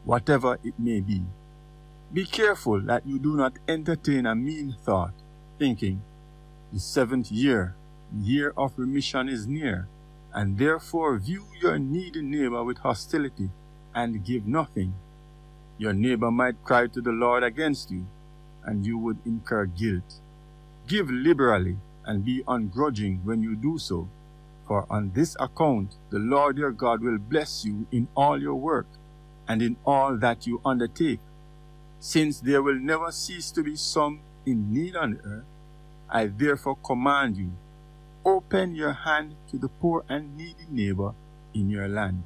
whatever it may be. Be careful that you do not entertain a mean thought, thinking, the 7th year, the year of remission is near, and therefore view your needy neighbor with hostility and give nothing. Your neighbor might cry to the Lord against you, and you would incur guilt. Give liberally and be ungrudging when you do so, for on this account the Lord your God will bless you in all your work and in all that you undertake. Since there will never cease to be some in need on the earth, I therefore command you, open your hand to the poor and needy neighbor in your land.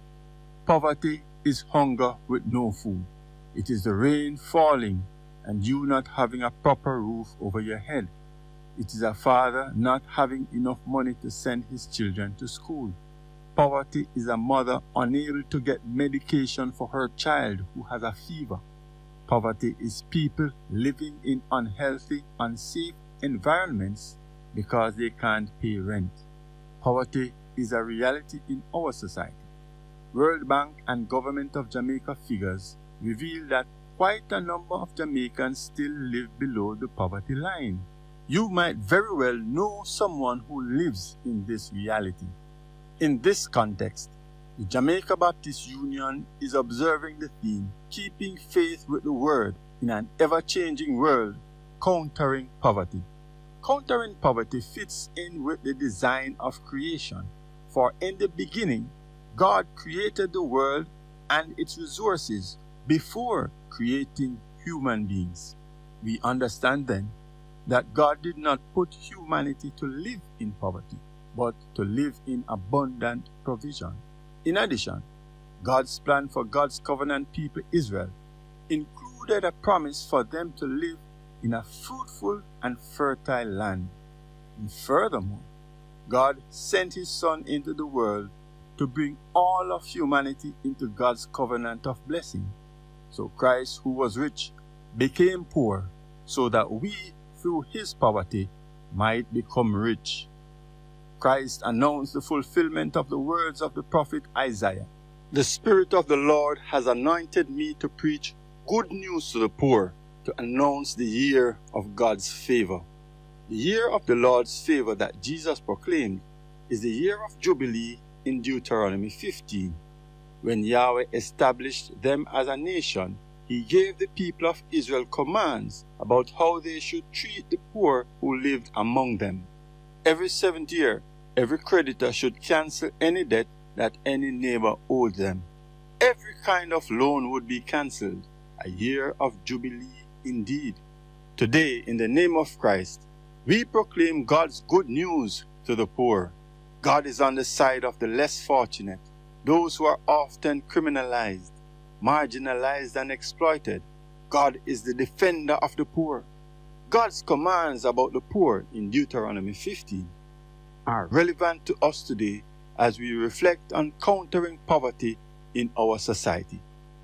Poverty is hunger with no food. It is the rain falling and you not having a proper roof over your head. It is a father not having enough money to send his children to school. Poverty is a mother unable to get medication for her child who has a fever. Poverty is people living in unhealthy, unsafe environments because they can't pay rent. Poverty is a reality in our society. World Bank and Government of Jamaica figures reveal that quite a number of Jamaicans still live below the poverty line. You might very well know someone who lives in this reality. In this context, the Jamaica Baptist Union is observing the theme, keeping faith with the Word in an ever-changing world, countering poverty. Countering poverty fits in with the design of creation, for in the beginning, God created the world and its resources before creating human beings. We understand then that God did not put humanity to live in poverty, but to live in abundant provision. In addition, God's plan for God's covenant people Israel included a promise for them to live in a fruitful and fertile land. And furthermore, God sent His Son into the world to bring all of humanity into God's covenant of blessing. So Christ, who was rich, became poor, so that we, through His poverty, might become rich. Christ announced the fulfillment of the words of the prophet Isaiah. The Spirit of the Lord has anointed me to preach good news to the poor, to announce the year of God's favor. The year of the Lord's favor that Jesus proclaimed is the year of Jubilee in Deuteronomy 15. When Yahweh established them as a nation, He gave the people of Israel commands about how they should treat the poor who lived among them. Every 7th year, every creditor should cancel any debt that any neighbor owed them. Every kind of loan would be cancelled. A year of Jubilee indeed. Today, in the name of Christ, we proclaim God's good news to the poor. God is on the side of the less fortunate, those who are often criminalized, marginalized and exploited. God is the defender of the poor. God's commands about the poor in Deuteronomy 15 are relevant to us today as we reflect on countering poverty in our society.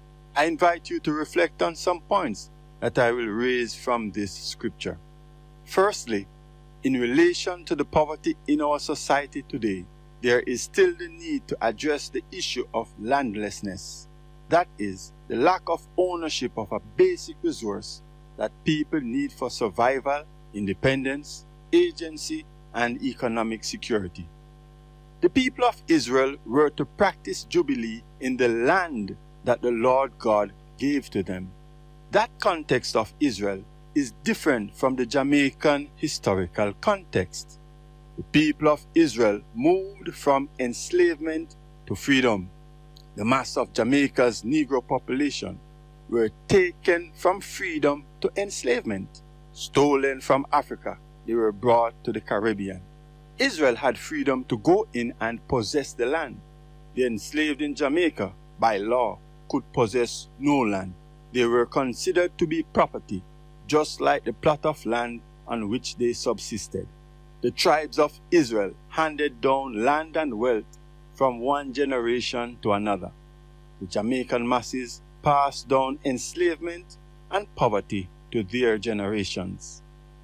I invite you to reflect on some points that I will raise from this scripture. Firstly, in relation to the poverty in our society today, there is still the need to address the issue of landlessness. That is, the lack of ownership of a basic resource that people need for survival, independence, agency, and economic security. The people of Israel were to practice Jubilee in the land that the Lord God gave to them. That context of Israel is different from the Jamaican historical context. The people of Israel moved from enslavement to freedom. The mass of Jamaica's Negro population were taken from freedom to enslavement. Stolen from Africa, they were brought to the Caribbean. Israel had freedom to go in and possess the land. The enslaved in Jamaica, by law, could possess no land. They were considered to be property, just like the plot of land on which they subsisted. The tribes of Israel handed down land and wealth from one generation to another. The Jamaican masses passed down enslavement and poverty to their generations.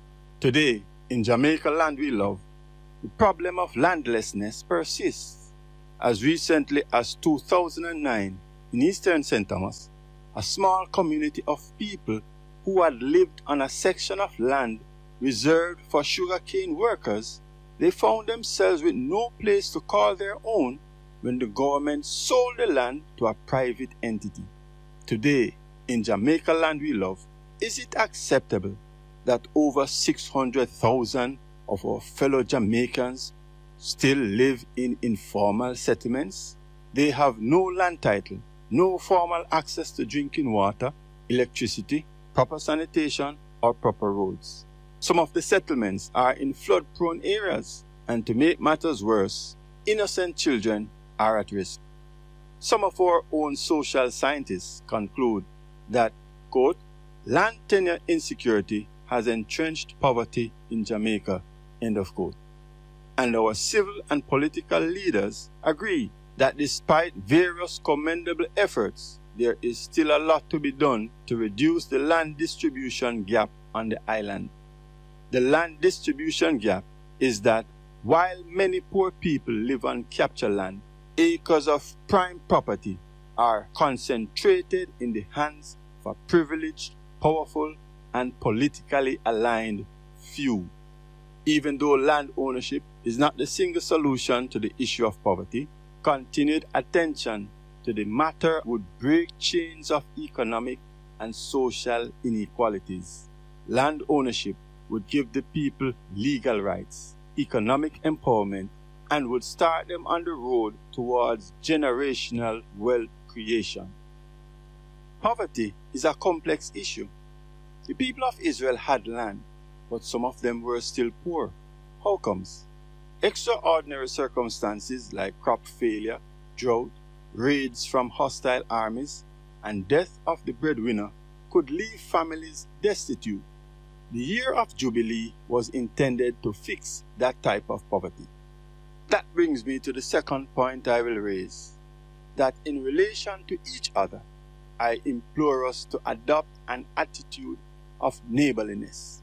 Today, in Jamaica land we love, the problem of landlessness persists. As recently as 2009, In eastern St. Thomas, a small community of people who had lived on a section of land reserved for sugarcane workers, they found themselves with no place to call their own when the government sold the land to a private entity. Today, in Jamaica land we love, is it acceptable that over 600,000 of our fellow Jamaicans still live in informal settlements? They have no land title, no formal access to drinking water, electricity, proper sanitation, or proper roads. Some of the settlements are in flood-prone areas, and to make matters worse, innocent children are at risk. Some of our own social scientists conclude that, quote, land tenure insecurity has entrenched poverty in Jamaica, end of quote. And our civil and political leaders agree that despite various commendable efforts, there is still a lot to be done to reduce the land distribution gap on the island. The land distribution gap is that while many poor people live on capture land, acres of prime property are concentrated in the hands of a privileged, powerful, and politically aligned few. Even though land ownership is not the single solution to the issue of poverty, continued attention to the matter would break chains of economic and social inequalities. Land ownership would give the people legal rights, economic empowerment, and would start them on the road towards generational wealth creation. Poverty is a complex issue. The people of Israel had land, but some of them were still poor. How comes? Extraordinary circumstances like crop failure, drought, raids from hostile armies, and death of the breadwinner could leave families destitute. The year of Jubilee was intended to fix that type of poverty. That brings me to the second point I will raise, that in relation to each other, I implore us to adopt an attitude of neighborliness.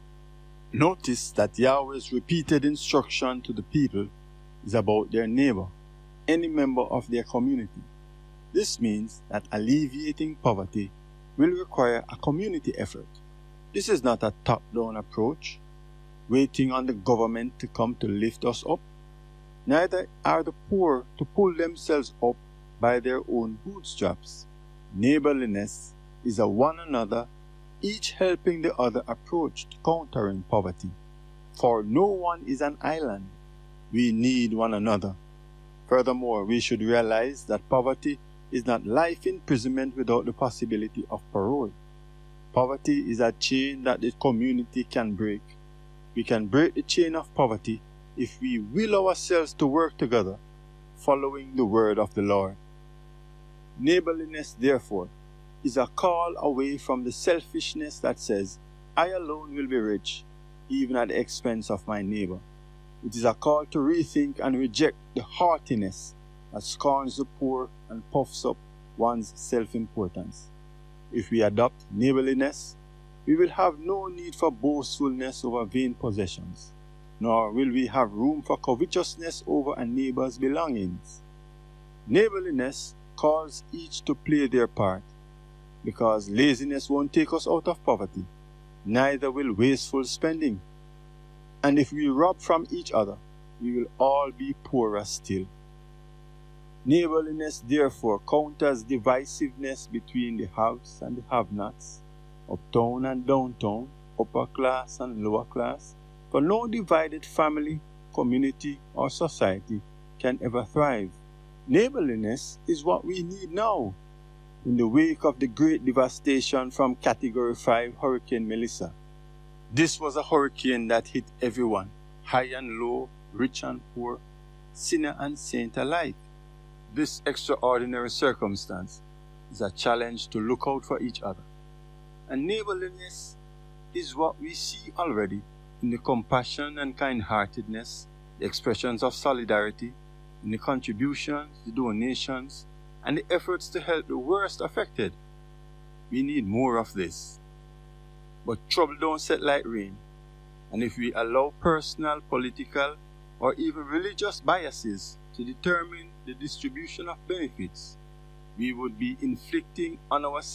Notice that Yahweh's repeated instruction to the people is about their neighbor, any member of their community. This means that alleviating poverty will require a community effort. This is not a top-down approach, waiting on the government to come to lift us up. Neither are the poor to pull themselves up by their own bootstraps. Neighborliness is a one another, each helping the other approach to countering poverty. For no one is an island. We need one another. Furthermore, we should realize that poverty is not life imprisonment without the possibility of parole. Poverty is a chain that the community can break. We can break the chain of poverty if we will ourselves to work together, following the word of the Lord. Neighborliness, therefore, is a call away from the selfishness that says, I alone will be rich, even at the expense of my neighbor. It is a call to rethink and reject the haughtiness that scorns the poor and puffs up one's self-importance. If we adopt neighborliness, we will have no need for boastfulness over vain possessions, nor will we have room for covetousness over a neighbor's belongings. Neighborliness calls each to play their part, because laziness won't take us out of poverty, neither will wasteful spending. And if we rob from each other, we will all be poorer still. Neighborliness therefore counters divisiveness between the haves and the have-nots, uptown and downtown, upper class and lower class, for no divided family, community, or society can ever thrive. Neighborliness is what we need now, in the wake of the great devastation from Category 5 Hurricane Melissa. This was a hurricane that hit everyone, high and low, rich and poor, sinner and saint alike. This extraordinary circumstance is a challenge to look out for each other. And neighborliness is what we see already in the compassion and kind-heartedness, the expressions of solidarity, in the contributions, the donations, and the efforts to help the worst affected. We need more of this. But trouble don't set like rain, and if we allow personal, political, or even religious biases to determine the distribution of benefits, we would be inflicting on